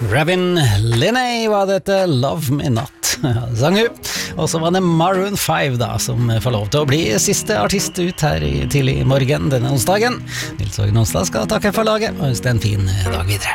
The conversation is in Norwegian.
Ravin Linney var dette Love Me Not, sang hun. Og så var det Maroon 5 da, som får lov til å bli siste artist ut her tidlig i morgen denne onsdagen. Nils Ågen Onsdag skal takke for laget, og ønske en fin dag videre.